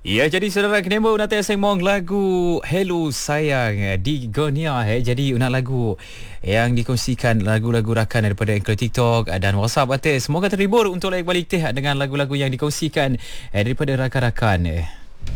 Ya, jadi saudara kenapa nak sembang lagu Hello Sayang di Gonia. Jadi nak lagu yang dikongsikan lagu-lagu rakan daripada Engkau TikTok dan WhatsApp atas. Semoga terhibur untuk layak balik teh dengan lagu-lagu yang dikongsikan daripada rakan-rakan.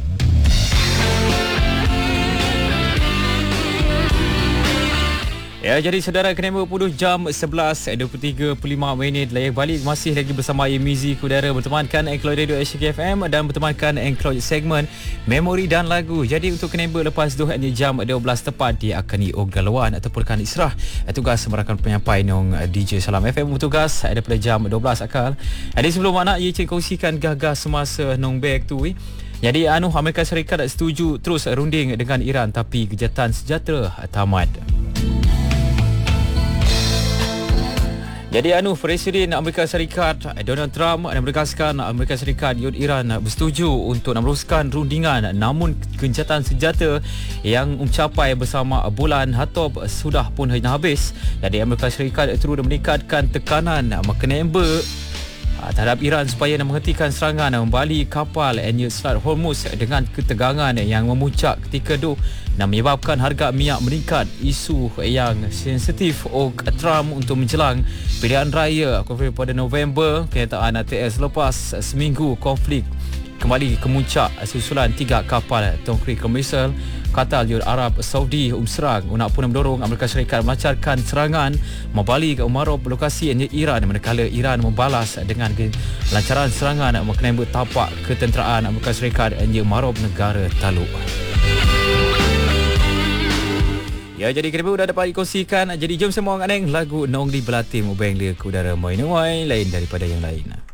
Ya, jadi saudara kena 10 jam 11.23.5 layak balik masih lagi bersama Muzik Udara bertemankan Encloud Radio HKFM dan bertemankan Encloud segmen Memori dan Lagu. Jadi untuk kena lepas 2 jam 12 tepat dia akan diogalawan ataupun akan israh tugas merakan penyampai nong DJ Salam FM bertugas daripada jam 12 akal. Jadi sebelum mana ia kongsikan gagah semasa nong bag tu. Jadi Amerika Syarikat setuju terus runding dengan Iran tapi kejahatan sejahtera tamat. Jadi Presiden Amerika Syarikat Donald Trump menegaskan Amerika Syarikat dan Iran bersetuju untuk meneruskan rundingan namun gencatan senjata yang mencapai bersama bulan Hatop sudah pun habis. Jadi Amerika Syarikat terus meningkatkan tekanan mengenai terhadap Iran supaya menghentikan serangan membalik kapal Selat Hormuz dengan ketegangan yang memuncak ketika itu dan menyebabkan harga minyak meningkat. Isu yang sensitif Trump untuk menjelang pilihan raya pada November. Kenyataan ATS lepas seminggu konflik kembali kemuncak susulan 3 kapal tongkri komersial Qatar, Arab Saudi serang nak pun mendorong Amerika Syarikat melancarkan serangan membalik Marab lokasi Iran manakala Iran membalas dengan lancaran serangan mengenai tapak ketenteraan Amerika Syarikat Marab negara Taluk. Ya, jadi kita dah dapat dikongsikan. Jadi jom semua orang lagu Nong di Belatim Ubeng dia ke udara main lain daripada yang lain.